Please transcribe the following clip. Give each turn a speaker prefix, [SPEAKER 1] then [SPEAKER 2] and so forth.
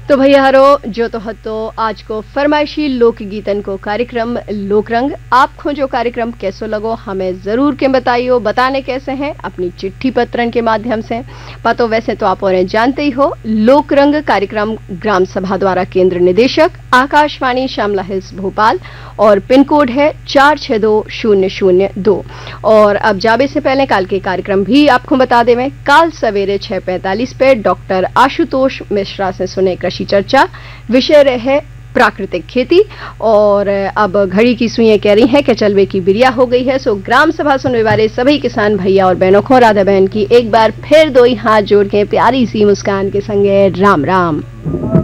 [SPEAKER 1] तो भैया हरो जो तो हतो आज को फरमाइशी लोकगीतन को कार्यक्रम लोकरंग आप खोजो कार्यक्रम कैसो लगो हमें जरूर के बताइयो। बताने कैसे हैं अपनी चिट्ठी पत्रन के माध्यम से। पतो वैसे तो आप और जानते ही हो लोकरंग कार्यक्रम ग्राम सभा द्वारा केंद्र निदेशक आकाशवाणी शामला हिल्स भोपाल और पिन कोड है 462002। और अब जाबे से पहले काल के कार्यक्रम भी आपको बता दें। काल सवेरे 6:45 पे डॉक्टर आशुतोष मिश्रा से सुने कृषि चर्चा। विषय रहे प्राकृतिक खेती। और अब घड़ी की सुइयां कह रही हैं कि चलवे की बिरिया हो गई है। सो ग्राम सभा सुनने वाले सभी किसान भैया और बहनों को राधा बहन की एक बार फिर दो ही हाथ जोड़ के प्यारी सी मुस्कान के संगे राम राम।